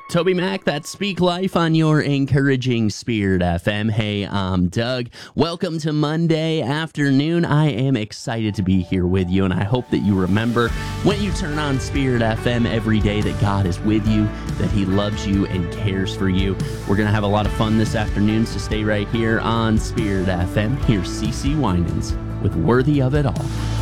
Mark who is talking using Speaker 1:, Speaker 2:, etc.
Speaker 1: Toby Mac, that's Speak Life on your encouraging Spirit FM. Hey, I'm Doug. Welcome to Monday afternoon. I am excited to be here with you, and I hope that you remember when you turn on Spirit FM every day that God is with you, that He loves you and cares for you. We're going to have a lot of fun this afternoon, so stay right here on Spirit FM. Here's CeCe Winans with Worthy of It All.